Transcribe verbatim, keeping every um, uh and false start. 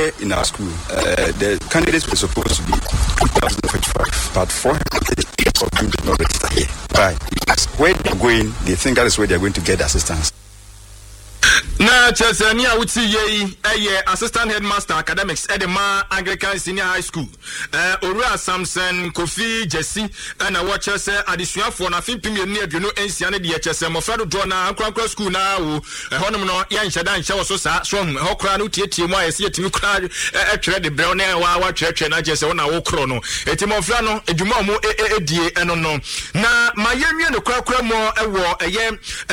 here in our school, uh, the candidates were supposed to be two thousand forty-five, but four hundred of them did not register here. Right. Because where they're going, they think that is where they're going to get assistance. Na Chesenia wuti ye eye assistant headmaster academics Edema Anglican Senior High School. Eh Orua Samson Kofi Jesse na watcher say adisuafo na fipim ye aduno ensia ne de chese mofrado do na ankwankwa school na wo honom no ya nhyeda nhyɛ wo so sa so ho kra no tietie mu ayese yetimi kra etwere de brew na wa wa twetwe na chese wo na wo kro no eti mofra no edwuma mo edie eno no na mayenwie no kra kra mo ewo eye